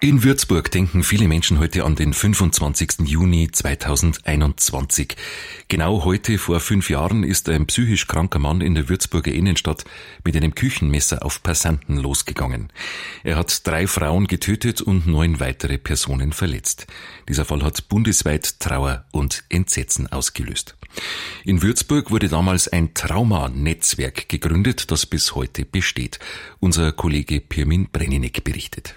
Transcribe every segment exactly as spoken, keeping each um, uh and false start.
In Würzburg denken viele Menschen heute an den fünfundzwanzigsten Juni zweitausendeinundzwanzig. Genau heute vor fünf Jahren ist ein psychisch kranker Mann in der Würzburger Innenstadt mit einem Küchenmesser auf Passanten losgegangen. Er hat drei Frauen getötet und neun weitere Personen verletzt. Dieser Fall hat bundesweit Trauer und Entsetzen ausgelöst. In Würzburg wurde damals ein Traumanetzwerk gegründet, das bis heute besteht. Unser Kollege Pirmin Breninek berichtet.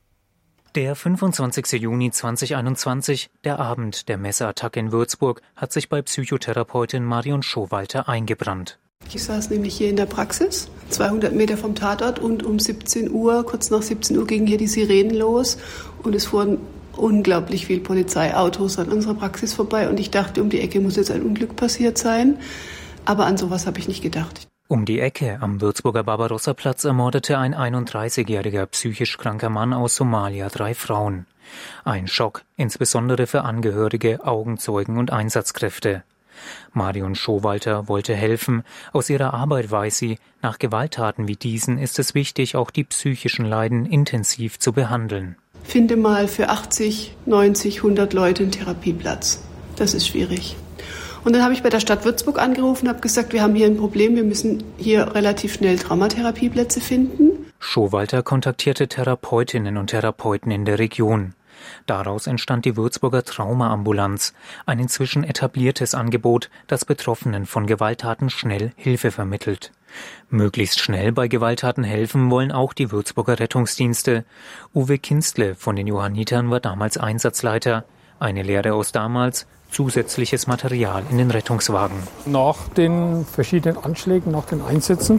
Der fünfundzwanzigste Juni zweitausendeinundzwanzig, der Abend der Messerattacke in Würzburg, hat sich bei Psychotherapeutin Marion Schowalter eingebrannt. Ich saß nämlich hier in der Praxis, zweihundert Meter vom Tatort, und um siebzehn Uhr, kurz nach siebzehn Uhr, gingen hier die Sirenen los und es fuhren unglaublich viele Polizeiautos an unserer Praxis vorbei und ich dachte, um die Ecke muss jetzt ein Unglück passiert sein, aber an sowas habe ich nicht gedacht. Um die Ecke am Würzburger Barbarossa-Platz ermordete ein einunddreißigjähriger psychisch kranker Mann aus Somalia drei Frauen. Ein Schock, insbesondere für Angehörige, Augenzeugen und Einsatzkräfte. Marion Schowalter wollte helfen. Aus ihrer Arbeit weiß sie, nach Gewalttaten wie diesen ist es wichtig, auch die psychischen Leiden intensiv zu behandeln. Finde mal für achtzig, neunzig, hundert Leute einen Therapieplatz. Das ist schwierig. Und dann habe ich bei der Stadt Würzburg angerufen und habe gesagt, wir haben hier ein Problem, wir müssen hier relativ schnell Traumatherapieplätze finden. Schowalter kontaktierte Therapeutinnen und Therapeuten in der Region. Daraus entstand die Würzburger Traumaambulanz, ein inzwischen etabliertes Angebot, das Betroffenen von Gewalttaten schnell Hilfe vermittelt. Möglichst schnell bei Gewalttaten helfen wollen auch die Würzburger Rettungsdienste. Uwe Kinstle von den Johannitern war damals Einsatzleiter. Eine Lehre aus damals: zusätzliches Material in den Rettungswagen. Nach den verschiedenen Anschlägen, nach den Einsätzen,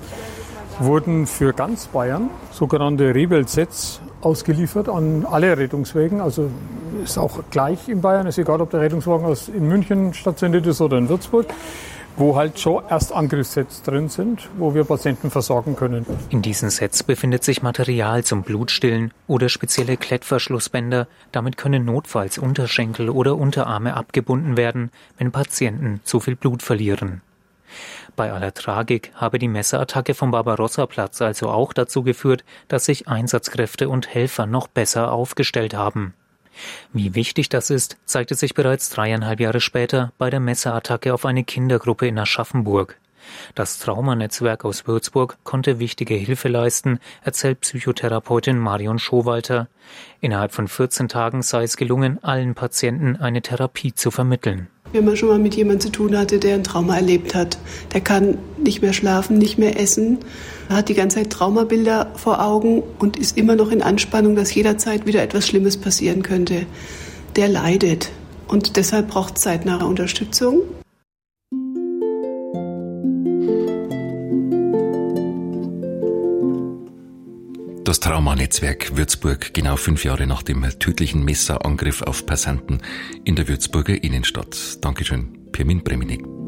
wurden für ganz Bayern sogenannte Rebel-Sets ausgeliefert an alle Rettungswagen. Also ist auch gleich in Bayern, ist egal, ob der Rettungswagen aus in München stationiert ist oder in Würzburg, wo halt schon Erstangriffssets drin sind, wo wir Patienten versorgen können. In diesen Sets befindet sich Material zum Blutstillen oder spezielle Klettverschlussbänder. Damit können notfalls Unterschenkel oder Unterarme abgebunden werden, wenn Patienten zu viel Blut verlieren. Bei aller Tragik habe die Messerattacke vom Barbarossa-Platz also auch dazu geführt, dass sich Einsatzkräfte und Helfer noch besser aufgestellt haben. Wie wichtig das ist, zeigte sich bereits dreieinhalb Jahre später bei der Messerattacke auf eine Kindergruppe in Aschaffenburg. Das Traumanetzwerk aus Würzburg konnte wichtige Hilfe leisten, erzählt Psychotherapeutin Marion Schowalter. Innerhalb von vierzehn Tagen sei es gelungen, allen Patienten eine Therapie zu vermitteln. Wenn man schon mal mit jemandem zu tun hatte, der ein Trauma erlebt hat, der kann nicht mehr schlafen, nicht mehr essen, hat die ganze Zeit Traumabilder vor Augen und ist immer noch in Anspannung, dass jederzeit wieder etwas Schlimmes passieren könnte. Der leidet und deshalb braucht es zeitnahe Unterstützung. Das Traumanetzwerk Würzburg, genau fünf Jahre nach dem tödlichen Messerangriff auf Passanten in der Würzburger Innenstadt. Dankeschön, Pirmin Breninek.